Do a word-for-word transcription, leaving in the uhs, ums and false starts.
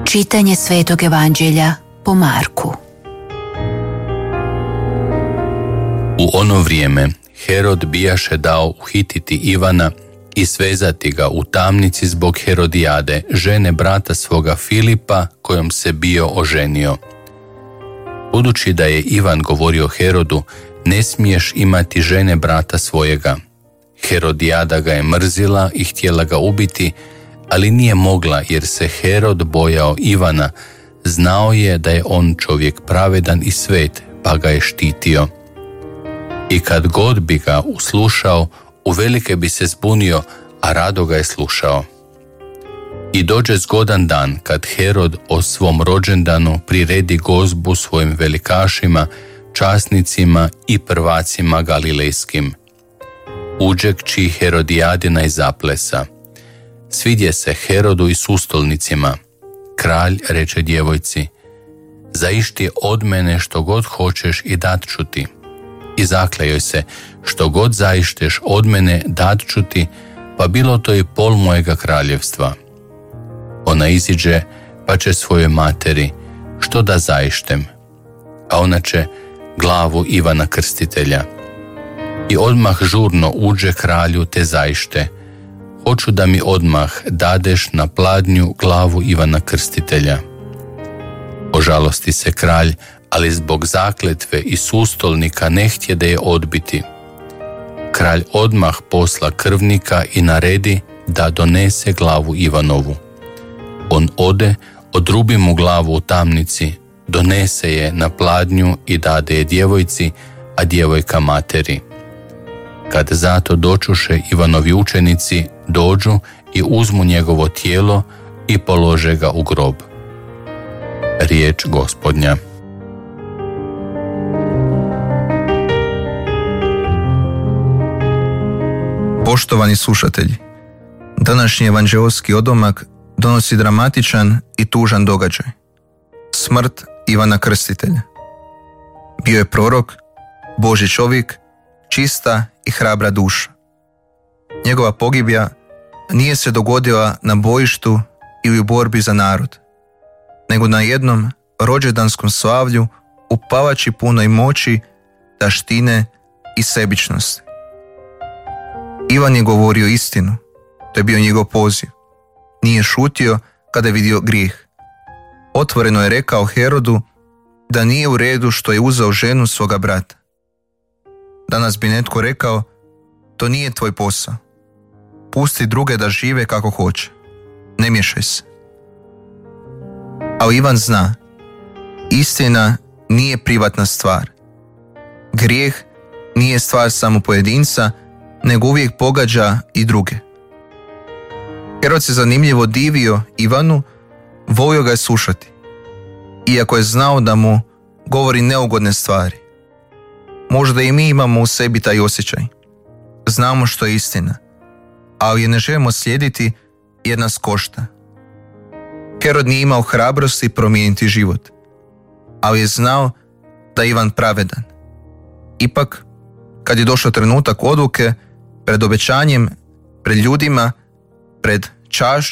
Čitanje Svetog Evanđelja po Marku. U ono vrijeme Herod bijaše dao uhititi Ivana i svezati ga u tamnici zbog Herodijade, žene brata svoga Filipa, kojom se bio oženio. Budući da je Ivan govorio Herodu, ne smiješ imati žene brata svojega. Herodijada ga je mrzila i htjela ga ubiti, ali nije mogla jer se Herod bojao Ivana, znao je da je on čovjek pravedan i svet, pa ga je štitio. I kad god bi ga uslušao, uvelike bi se zbunio, a rado ga je slušao. I dođe zgodan dan kad Herod o svom rođendanu priredi gozbu svojim velikašima, časnicima i prvacima galilejskim. Uđe kći Herodijadina i zaplesa. Svidje se Herodu i sustolnicima. Kralj reče djevojci: zaišti od mene što god hoćeš i dat ću ti. I zakle joj se: što god zaišteš od mene dat ću ti, pa bilo to i pol mojega kraljevstva. Ona iziđe, pa će svojoj materi: što da zaištem? A ona će: glavu Ivana Krstitelja. I odmah žurno uđe kralju te zaište: hoću da mi odmah dadeš na pladnju glavu Ivana Krstitelja. Ožalosti se kralj, ali zbog zakletve i sustolnika ne htje da je odbiti. Kralj odmah posla krvnika i naredi da donese glavu Ivanovu. On ode, odrubi mu glavu u tamnici, donese je na pladnju i dade je djevojci, a djevojka materi. Kad zato dočuše Ivanovi učenici, dođu i uzmu njegovo tijelo i polože ga u grob. Riječ Gospodnja. Poštovani slušatelji, današnji evanđeoski odlomak donosi dramatičan i tužan događaj. Smrt Ivana Krstitelja. Bio je prorok, Božji čovjek, čista i hrabra duša. Njegova pogibija nije se dogodila na bojištu ili u borbi za narod, nego na jednom rođendanskom slavlju u palači punoj moći, taštine i sebičnosti. Ivan je govorio istinu, to je bio njegov poziv. Nije šutio kada je vidio grijeh. Otvoreno je rekao Herodu da nije u redu što je uzeo ženu svoga brata. Danas bi netko rekao: to nije tvoj posao. Pusti druge da žive kako hoće. Ne miješaj se. Ali Ivan zna, istina nije privatna stvar. Grijeh nije stvar samo pojedinca, nego uvijek pogađa i druge. Herod se zanimljivo divio Ivanu, volio ga je slušati, iako je znao da mu govori neugodne stvari. Možda i mi imamo u sebi taj osjećaj. Znamo što je istina, ali je ne želimo slijediti jer nas košta. Herod nije imao hrabrosti promijeniti život, ali je znao da je Ivan pravedan. Ipak, kad je došao trenutak odluke, pred obećanjem, pred ljudima, pred čašću